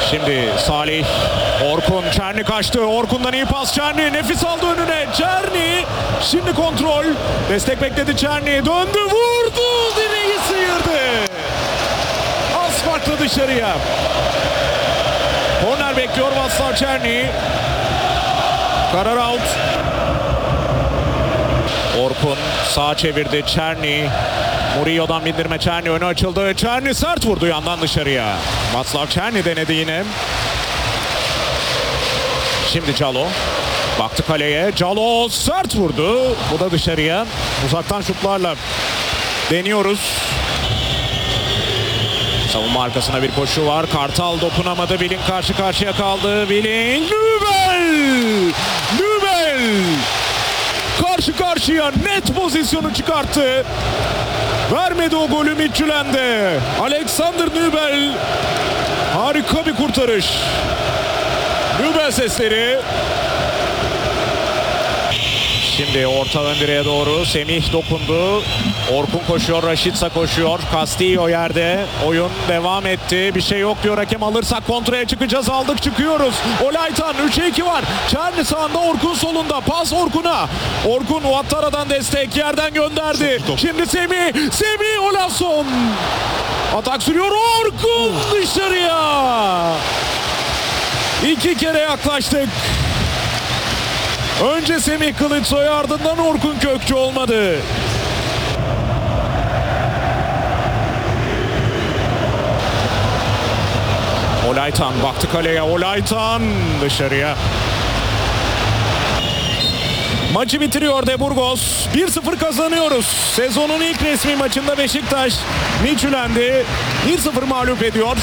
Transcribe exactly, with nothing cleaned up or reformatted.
Şimdi Salih, Orkun, Çerni kaçtı. Orkun'dan iyi pas Çerni. Nefis aldı önüne. Çerni. Şimdi kontrol. Destek bekledi Çerni. Döndü, vurdu. Direği sıyırdı. Az farklı dışarıya. Korner bekliyor Václav Černý. Karar out. Orkun sağa çevirdi Černý. Murillo'dan bindirme Černý, önü açıldı. Černý sert vurdu yandan dışarıya. Václav Černý denedi yine. Şimdi Calo. Baktı kaleye. Calo sert vurdu. Bu da dışarıya. Uzaktan şutlarla deniyoruz. Savunma arkasına bir koşu var. Kartal dokunamadı. Bilin karşı karşıya kaldı. Bilin. Nübel! Nübel! Karşı karşıya net pozisyonu çıkarttı. Vermedi o golü Midtjylland'e. Alexander Nübel. Harika bir kurtarış. Nübel sesleri. Şimdi orta ön direğe doğru Semih dokundu. Orkun koşuyor, Rashica koşuyor. Castillo yerde. Oyun devam etti. Bir şey yok diyor hakem, alırsak kontraya çıkacağız. Aldık, çıkıyoruz. Olaytan üçe iki var. Černý sağında, Orkun solunda. Pas Orkun'a. Orkun Ouattara'dan destek yerden gönderdi. Şimdi Semih. Semih Olason. Atak sürüyor. Orkun dışarıya. İki kere yaklaştık. Önce Semih Kılıçsoy, ardından Orkun Kökçü olmadı. Olaytan baktı kaleye. Olaytan dışarıya. Maçı bitiriyor De Burgos. bir sıfır kazanıyoruz. Sezonun ilk resmi maçında Beşiktaş Midtjylland'i bir sıfır mağlup ediyor.